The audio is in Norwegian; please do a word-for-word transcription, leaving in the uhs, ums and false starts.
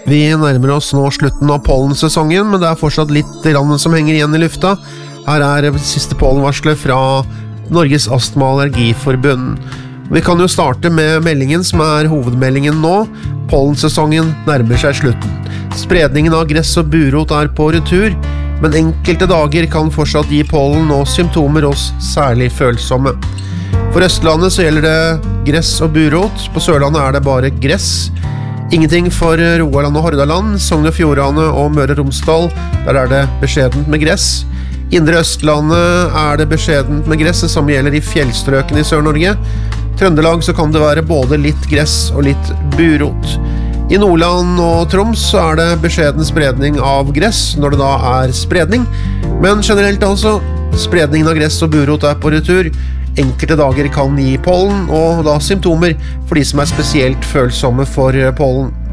Vi nærmer oss nå slutten av pollensesongen, men det er fortsatt litt grann som henger igjen i lufta. Her er siste pollenvarslet fra Norges Astma- og Allergiforbund. Vi kan jo starte med meldingen som er hovedmeldingen nå. Pollensesongen nærmer seg slutten. Spredningen av gress og burot er på retur, men enkelte dager kan fortsatt gi pollen og symptomer hos særlig følsomme. For Østlandet så gjelder det gress og burot. På Sørlandet er det bare gress. Ingenting for Rogaland og Hordaland, Sogn og Fjordane og Møre og Romsdal. Der er det beskjedent med gress. Indre Østlandet er det beskjedent med gress, som gjelder i fjellstrøkene i Sør-Norge. Trøndelag så kan det være både litt gress og litt burot. I Nordland og Troms så er det beskjeden spredning av gress når det da er spredning. Men generelt altså, spredningen av gress og burot er på retur. Enkelte dager kan gi pollen, og da symptomer for de som er spesielt følsomme for pollen.